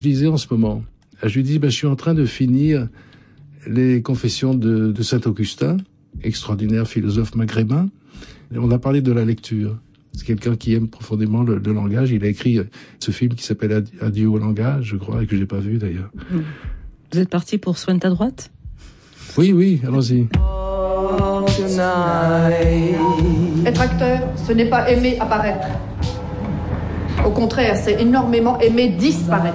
Je disais en ce moment, je lui dis, je suis en train de finir les confessions de Saint-Augustin, extraordinaire philosophe maghrébin. Et on a parlé de la lecture. C'est quelqu'un qui aime profondément le langage. Il a écrit ce film qui s'appelle Adieu au langage, je crois, et que j'ai pas vu d'ailleurs. Vous êtes parti pour Soigne ta droite ? Oui, allons-y. Être acteur, ce n'est pas aimer apparaître. Au contraire, c'est énormément aimer disparaître.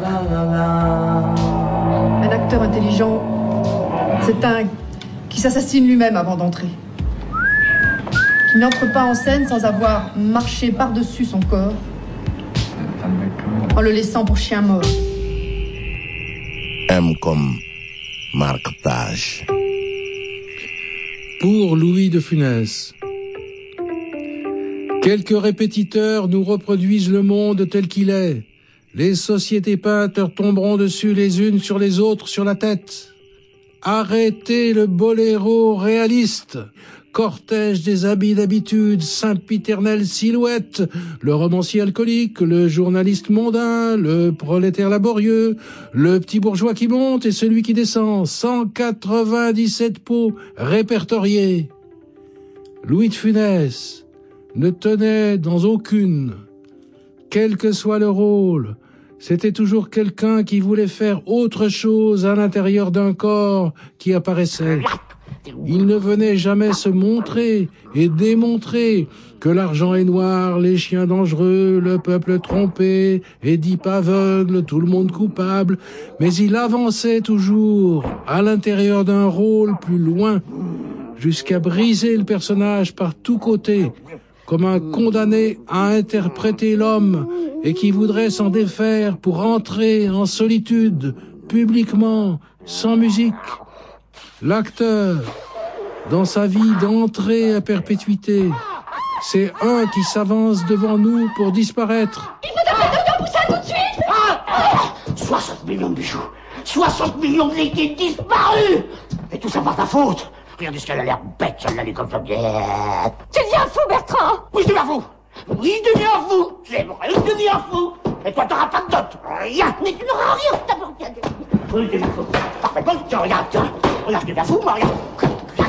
Un acteur intelligent, c'est un qui s'assassine lui-même avant d'entrer. Qui n'entre pas en scène sans avoir marché par-dessus son corps, en le laissant pour chien mort. M comme marque-page. Pour Louis de Funès. Quelques répétiteurs nous reproduisent le monde tel qu'il est. Les sociétés peintes leur tomberont dessus les unes sur les autres sur la tête. Arrêtez le boléro réaliste, cortège des habits d'habitude, sempiternelle silhouette, le romancier alcoolique, le journaliste mondain, le prolétaire laborieux, le petit bourgeois qui monte et celui qui descend, 197 pots répertoriés. Louis de Funès ne tenait dans aucune, quel que soit le rôle, c'était toujours quelqu'un qui voulait faire autre chose à l'intérieur d'un corps qui apparaissait. Il ne venait jamais se montrer et démontrer que l'argent est noir, les chiens dangereux, le peuple trompé, Édipe aveugle, tout le monde coupable, mais il avançait toujours à l'intérieur d'un rôle plus loin, jusqu'à briser le personnage par tous côtés, comme un condamné à interpréter l'homme et qui voudrait s'en défaire pour entrer en solitude, publiquement, sans musique. L'acteur, dans sa vie d'entrée à perpétuité, c'est un qui s'avance devant nous pour disparaître. Il faut taper dedans pour ça tout de suite. 60 millions de bijoux, 60 millions de liquides disparus. Et tout ça par ta faute. Regardez ce qu'elle a l'air bête, celle-là, elle est comme ça. Tu deviens fou, Bertrand. Oui, je deviens fou. Oui, je deviens fou. C'est vrai, je deviens fou. Et toi, t'auras pas de dot. Rien. Mais tu n'auras rien. Oui, je deviens fou. Parfaitement. Tiens, regarde, je deviens fou, moi, regarde.